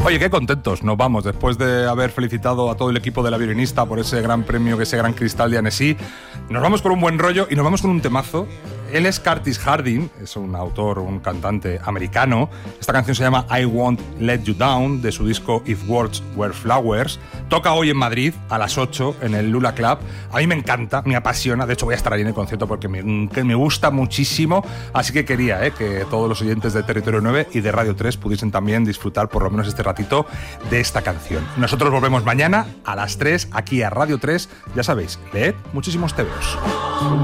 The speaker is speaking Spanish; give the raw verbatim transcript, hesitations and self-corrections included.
Oye, qué contentos nos vamos después de haber felicitado a todo el equipo de La Violinista por ese gran premio, que ese gran cristal de Annecy. Nos vamos con un buen rollo y nos vamos con un temazo. Él es Curtis Harding, es un autor, un cantante americano. Esta canción se llama I Won't Let You Down, de su disco If Words Were Flowers. Toca hoy en Madrid a las ocho en el Lula Club. A mí me encanta, me apasiona. De hecho, voy a estar ahí en el concierto porque me, que me gusta muchísimo. Así que quería eh, que todos los oyentes de Territorio nueve y de Radio tres pudiesen también disfrutar por lo menos este ratito de esta canción. Nosotros volvemos mañana a las tres aquí a Radio tres. Ya sabéis, leed muchísimos tebeos.